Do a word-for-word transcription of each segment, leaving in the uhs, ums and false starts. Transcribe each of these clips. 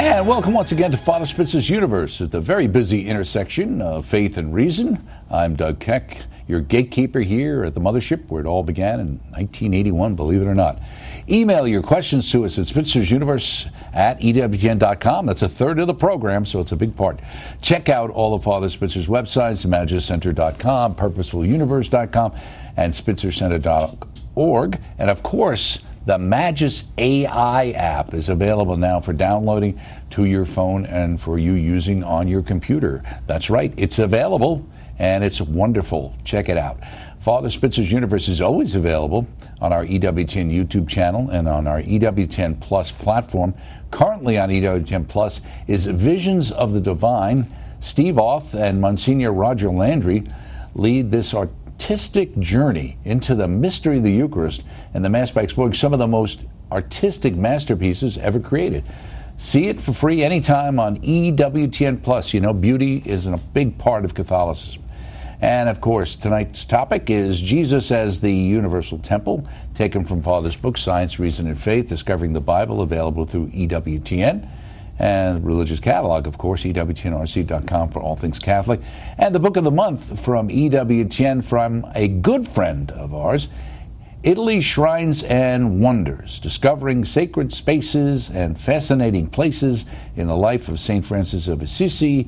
And welcome once again to Father Spitzer's Universe at the very busy intersection of faith and reason. I'm Doug Keck, your gatekeeper here at the mothership where it all began in nineteen eighty-one, believe it or not. Email your questions to us at spitzer'suniverse at E W T N dot com. That's a third of the program, so it's a big part. Check out all of Father Spitzer's websites, magis center dot com, purposeful universe dot com, and spitzer center dot org. And of course, the Magis A I app is available now for downloading to your phone and for you using on your computer. That's right, it's available and it's wonderful. Check it out. Father Spitzer's Universe is always available on our E W T N YouTube channel and on our E W T N Plus platform. Currently on E W T N Plus is Visions of the Divine. Steve Auth and Monsignor Roger Landry lead this artistic artistic journey into the mystery of the Eucharist and the Mass by exploring some of the most artistic masterpieces ever created. See it for free anytime on E W T N Plus. You know, beauty is a big part of Catholicism. And of course, tonight's topic is Jesus as the Universal Temple, taken from Father's book, Science, Reason, and Faith, Discovering the Bible, available through E W T N. And religious catalog, of course, E W T N R C dot com for all things Catholic. And the book of the month from E W T N from a good friend of ours, Italy, Shrines and Wonders, Discovering Sacred Spaces and Fascinating Places in the Life of Saint Francis of Assisi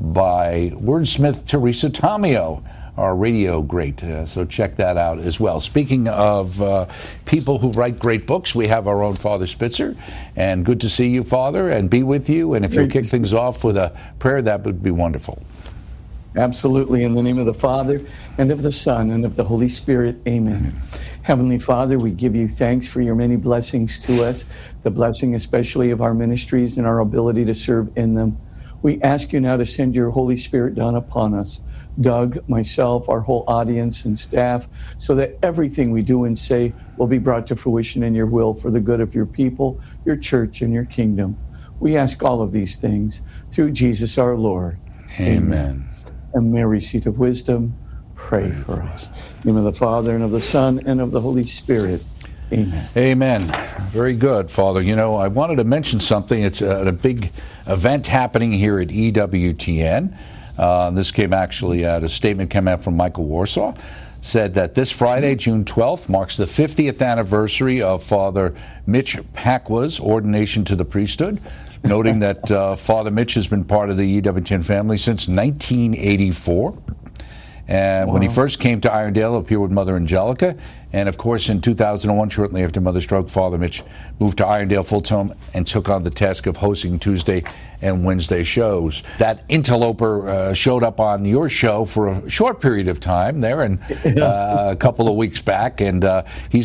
by wordsmith Teresa Tomeo, our radio great. Uh, so check that out as well. Speaking of uh, people who write great books, we have our own Father Spitzer. And good to see you, Father, and be with you. And if you'll kick things off with a prayer, that would be wonderful. Absolutely. In the name of the Father, and of the Son, and of the Holy Spirit. Amen. Amen. Heavenly Father, we give you thanks for your many blessings to us, the blessing especially of our ministries and our ability to serve in them. We ask you now to send your Holy Spirit down upon us, Doug, myself, our whole audience and staff, so that everything we do and say will be brought to fruition in your will for the good of your people, your church, and your kingdom. We ask all of these things through Jesus our Lord. Amen. Amen. And Mary, seat of wisdom, pray, pray for us. In the name of the Father, and of the Son, and of the Holy Spirit. Amen. Amen. Very good, Father. You know, I wanted to mention something. It's a, a big event happening here at E W T N. Uh, this came actually out, a statement came out from Michael Warsaw, said that this Friday, June twelfth, marks the fiftieth anniversary of Father Mitch Pacwa's ordination to the priesthood, noting that uh, Father Mitch has been part of the E W T N family since nineteen eighty-four. And wow. When he first came to Irondale, appeared with Mother Angelica. And of course, in two thousand one, shortly after Mother's stroke, Father Mitch moved to Irondale full-time and took on the task of hosting Tuesday and Wednesday shows. That interloper uh, showed up on your show for a short period of time there, and uh, a couple of weeks back, and uh, he's